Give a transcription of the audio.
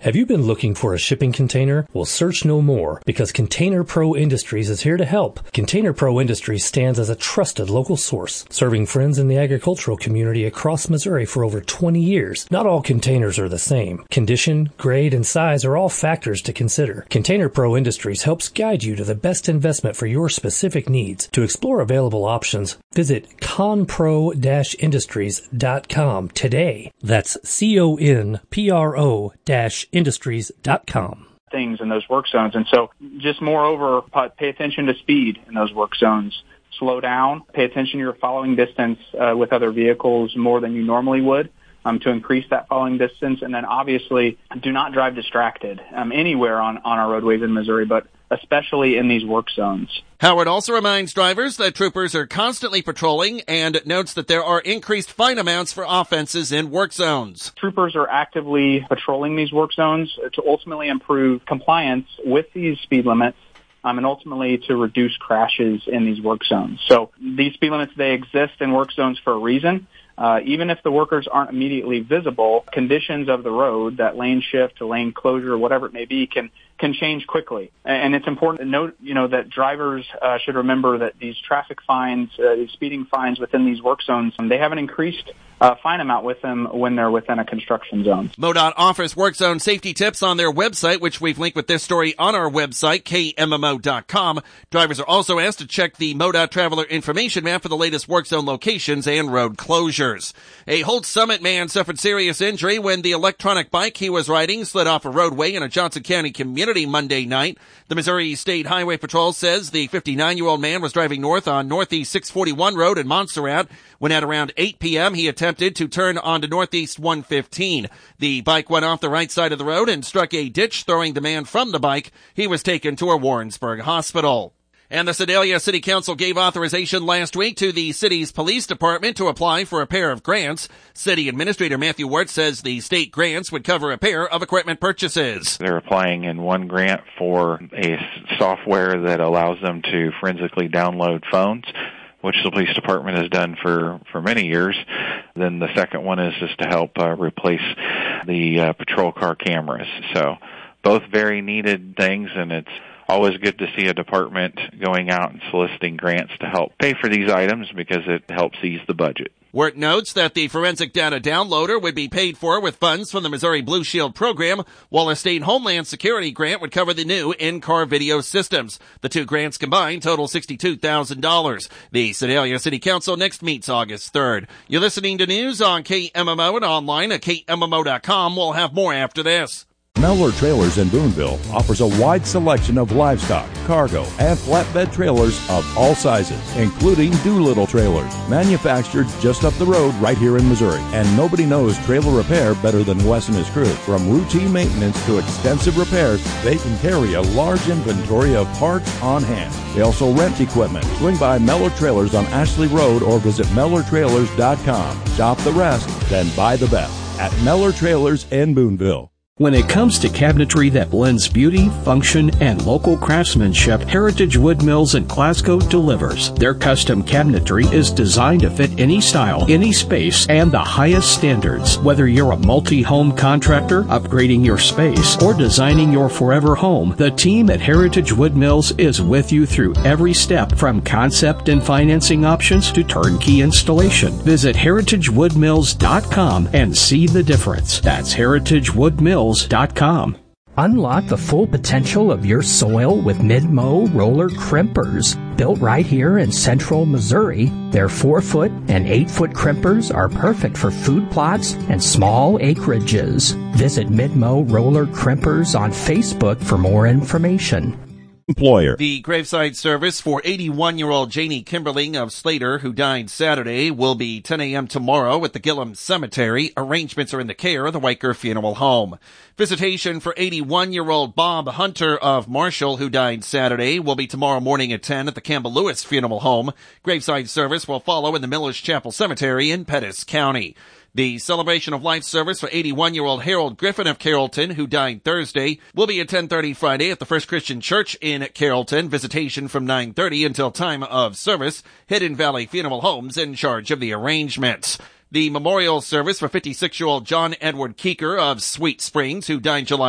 Have you been looking for a shipping container? Well, search no more, because Container Pro Industries is here to help. Container Pro Industries stands as a trusted local source, serving friends in the agricultural community across Missouri for over 20 years. Not all containers are the same. Condition, grade, and size are all factors to consider. Container Pro Industries helps guide you to the best investment for your specific needs. To explore available options, visit conpro-industries.com today. That's CONPRO-industries.com. Things in those work zones. And so just moreover, pay attention to speed in those work zones. Slow down, pay attention to your following distance with other vehicles more than you normally would to increase that following distance. And then obviously do not drive distracted anywhere on our roadways in Missouri, but especially in these work zones. Howard also reminds drivers that troopers are constantly patrolling and notes that there are increased fine amounts for offenses in work zones. Troopers are actively patrolling these work zones to ultimately improve compliance with these speed limits and ultimately to reduce crashes in these work zones. So these speed limits, they exist in work zones for a reason. Even if the workers aren't immediately visible, conditions of the road, that lane shift, lane closure, whatever it may be, can change quickly. And it's important to note, that drivers should remember that these traffic fines, these speeding fines within these work zones, they have an increased fine amount with them when they're within a construction zone. MoDOT offers work zone safety tips on their website, which we've linked with this story on our website, KMMO.com. Drivers are also asked to check the MoDOT Traveler Information Map for the latest work zone locations and road closures. A Holt Summit man suffered serious injury when the electronic bike he was riding slid off a roadway in a Johnson County community Monday night. The Missouri State Highway Patrol says the 59-year-old man was driving north on Northeast 641 Road in Montserrat when at around 8 p.m. he attempted to turn onto Northeast 115. The bike went off the right side of the road and struck a ditch, throwing the man from the bike. He was taken to a Warrensburg hospital. And the Sedalia City Council gave authorization last week to the city's police department to apply for a pair of grants. City Administrator Matthew Wirt says the state grants would cover a pair of equipment purchases. They're applying in one grant for a software that allows them to forensically download phones, which the police department has done for many years. Then the second one is just to help replace the patrol car cameras. So both very needed things, and it's always good to see a department going out and soliciting grants to help pay for these items because it helps ease the budget. Wirt notes that the forensic data downloader would be paid for with funds from the Missouri Blue Shield program, while a state Homeland Security grant would cover the new in-car video systems. The two grants combined total $62,000. The Sedalia City Council next meets August 3rd. You're listening to news on KMMO and online at KMMO.com. We'll have more after this. Mellor Trailers in Boonville offers a wide selection of livestock, cargo, and flatbed trailers of all sizes, including Doolittle trailers, manufactured just up the road right here in Missouri. And nobody knows trailer repair better than Wes and his crew. From routine maintenance to extensive repairs, they can carry a large inventory of parts on hand. They also rent equipment. Swing by Mellor Trailers on Ashley Road or visit MellorTrailers.com. Shop the rest, then buy the best at Mellor Trailers in Boonville. When it comes to cabinetry that blends beauty, function, and local craftsmanship, Heritage Wood Mills in Glasgow delivers. Their custom cabinetry is designed to fit any style, any space, and the highest standards. Whether you're a multi-home contractor, upgrading your space, or designing your forever home, the team at Heritage Wood Mills is with you through every step, from concept and financing options to turnkey installation. Visit heritagewoodmills.com and see the difference. That's heritagewoodmills.com. Unlock the full potential of your soil with Mid-Mow roller crimpers. Built right here in central Missouri, their 4-foot and 8-foot crimpers are perfect for food plots and small acreages. Visit Mid-Mow roller crimpers on Facebook for more information. Employer. The graveside service for 81-year-old Janie Kimberling of Slater, who died Saturday, will be 10 a.m. tomorrow at the Gillum Cemetery. Arrangements are in the care of the Weicker Funeral Home. Visitation for 81-year-old Bob Hunter of Marshall, who died Saturday, will be tomorrow morning at 10 at the Campbell Lewis Funeral Home. Graveside service will follow in the Millers Chapel Cemetery in Pettis County. The celebration of life service for 81-year-old Harold Griffin of Carrollton, who died Thursday, will be at 10:30 Friday at the First Christian Church in Carrollton. Visitation from 9:30 until time of service. Hidden Valley Funeral Homes in charge of the arrangements. The memorial service for 56-year-old John Edward Keeker of Sweet Springs, who died July